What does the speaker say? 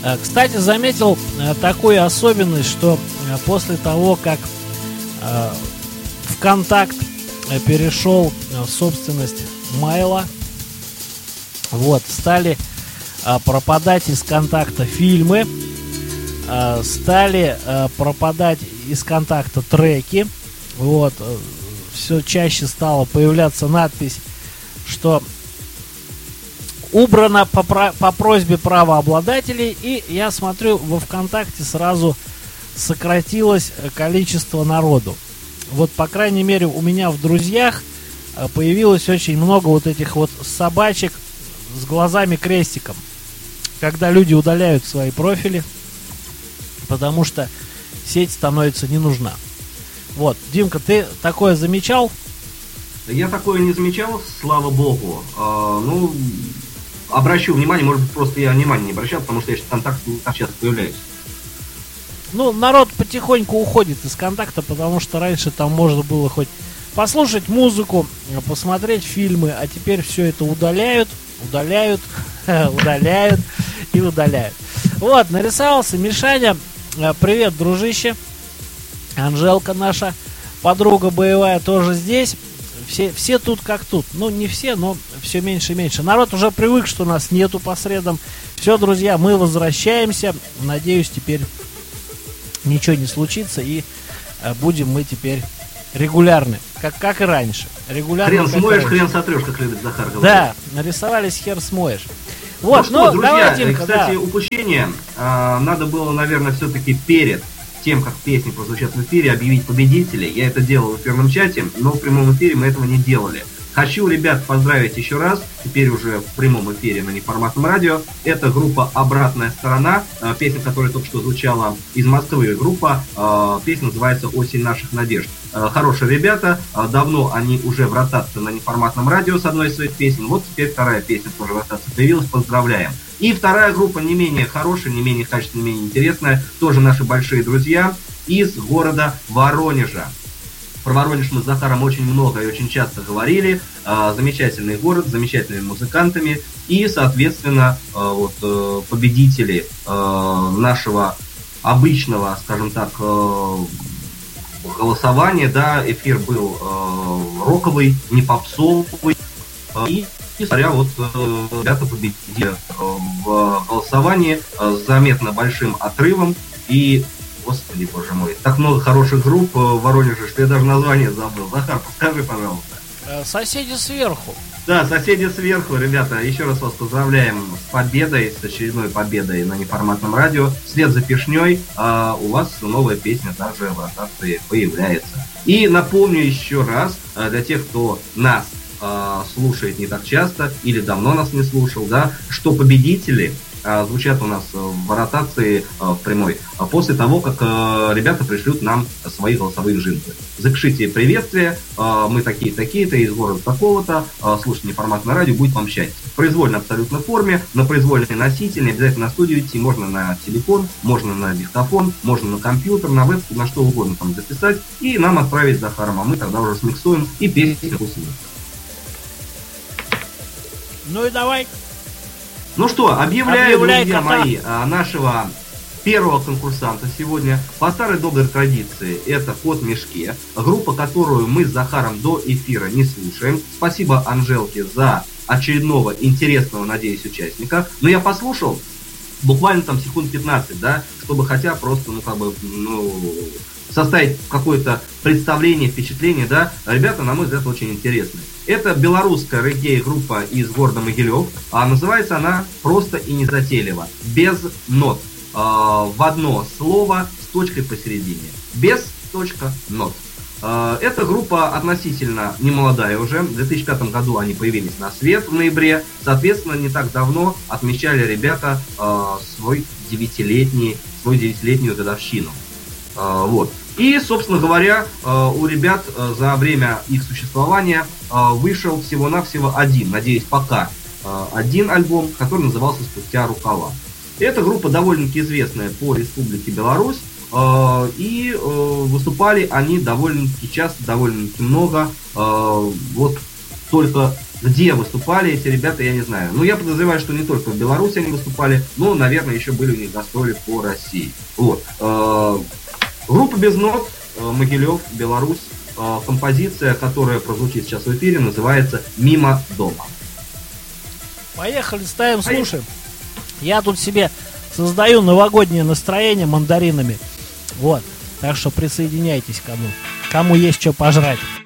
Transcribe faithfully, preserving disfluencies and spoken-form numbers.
Кстати, заметил такую особенность, что после того, как ВКонтакт перешел в собственность Майла, вот, стали пропадать из контакта фильмы, стали пропадать из контакта треки, вот, все чаще стала появляться надпись, что убрано по, по просьбе правообладателей, и я смотрю, во ВКонтакте сразу сократилось количество народу. Вот, по крайней мере, у меня в друзьях появилось очень много вот этих вот собачек с глазами крестиком, когда люди удаляют свои профили, потому что сеть становится не нужна. Вот, Димка, ты такое замечал? Я такое не замечал, слава богу. А, ну, обращу внимание, может быть, просто я внимания не обращал, потому что я сейчас в ВКонтакте не так часто появляюсь. Ну, народ потихоньку уходит из контакта, потому что раньше там можно было хоть послушать музыку, посмотреть фильмы, а теперь все это удаляют, удаляют, удаляют и удаляют. Вот, нарисовался Мишаня. Привет, дружище. Анжелка наша, подруга боевая, тоже здесь. Все, все тут как тут. Ну, не все, но все меньше и меньше. Народ уже привык, что нас нету по средам. Все, друзья, мы возвращаемся. Надеюсь, теперь ничего не случится, и э, будем мы теперь регулярны, как, как и раньше. Регулярны, хрен смоешь, хрен сотрешь, как любит Захар говорить. Да, нарисовались, хер смоешь. Вот, ну, что, ну друзья, давай, Димка, кстати, да. упущение. А, надо было, наверное, все-таки перед тем, как песни прозвучат в эфире, объявить победителей. Я это делал в эфирном чате, но в прямом эфире мы этого не делали. Хочу, ребят, поздравить еще раз, теперь уже в прямом эфире на неформатном радио. Это группа «Обратная сторона», песня, которая только что звучала из Москвы. Группа, песня называется «Осень наших надежд». Хорошие ребята, давно они уже в ротации на неформатном радио с одной из своих песен. Вот теперь вторая песня тоже в ротации появилась, поздравляем. И вторая группа не менее хорошая, не менее качественная, не менее интересная, тоже наши большие друзья из города Воронежа. Про Воронеж мы с Захаром очень много и очень часто говорили. Э, замечательный город, с замечательными музыкантами. И, соответственно, э, вот, э, победители э, нашего обычного, скажем так, э, голосования. Да, эфир был э, роковый, не попсовый. Э, и, несмотря вот, э, ребята победили э, в голосовании э, с заметно большим отрывом. И Господи, боже мой, так много хороших групп в Воронеже, что я даже название забыл. Захар, подскажи, пожалуйста. Соседи сверху. Да, соседи сверху, ребята, еще раз вас поздравляем с победой, с очередной победой на неформатном радио. Вслед за пешней а, у вас новая песня также в ротации появляется. И напомню еще раз, для тех, кто нас а, слушает не так часто или давно нас не слушал, да, что победители звучат у нас в ротации в прямой после того, как ребята пришлют нам свои голосовые джинглы. Запишите приветствие, мы такие-такие-то, из города такого-то, слушайте неформатное радио, будет вам счастье. В произвольной абсолютно форме, на произвольный носитель, не обязательно на студию идти, можно на телефон, можно на диктофон, можно на компьютер, на веб, на что угодно там записать и нам отправить с Захаром, а мы тогда уже смиксуем и песню пустим. Ну и давай. Ну что, объявляю, Объявляй, друзья кота. мои, нашего первого конкурсанта сегодня. По старой доброй традиции, это «Кот в мешке», группа, которую мы с Захаром до эфира не слушаем. Спасибо Анжелке за очередного интересного, надеюсь, участника. Но я послушал буквально там секунд пятнадцать, да, чтобы хотя просто, ну, как бы, ну, составить какое-то представление, впечатление, да. Ребята, на мой взгляд, очень интересные. Это белорусская реггей-группа из города Могилев, а называется она просто и незатейливо «Без нот». Э, в одно слово с точкой посередине. Без точка нот. Э, эта группа относительно немолодая уже. В две тысячи пятом году они появились на свет в ноябре. Соответственно, не так давно отмечали ребята э, свой девятилетний, свою девятилетнюю годовщину. Э, вот. И, собственно говоря, у ребят за время их существования вышел всего-навсего один, надеюсь, пока один альбом, который назывался «Спустя рукава». Эта группа довольно-таки известная по Республике Беларусь, и выступали они довольно-таки часто, довольно-таки много. Вот только Где выступали эти ребята, я не знаю. Ну, я подозреваю, что не только в Беларуси они выступали, но, наверное, еще были у них гастроли по России. Вот. Группа «Без нот», Могилев, Беларусь. Композиция, которая прозвучит сейчас в эфире, называется «Мимо дома». Поехали, ставим, слушаем. Я тут себе создаю новогоднее настроение мандаринами. Вот. Так что присоединяйтесь, кому. Кому есть что пожрать.